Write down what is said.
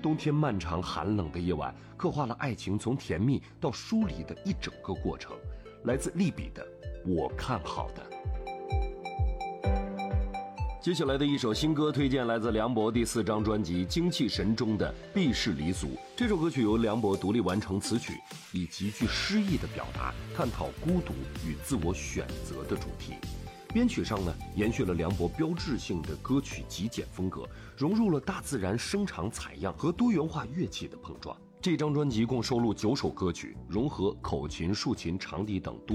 冬天漫长寒冷的夜晚，刻画了爱情从甜蜜到疏离的一整个过程。来自利比的《我看好的》。接下来的一首新歌推荐来自梁博第4张专辑《精气神》中的《避世离俗》。这首歌曲由梁博独立完成词曲，以极具诗意的表达探讨孤独与自我选择的主题。编曲上呢，延续了梁博标志性的歌曲极简风格，融入了大自然声场采样和多元化乐器的碰撞。这张专辑共收录9首歌曲，融合口琴、竖琴、长笛等多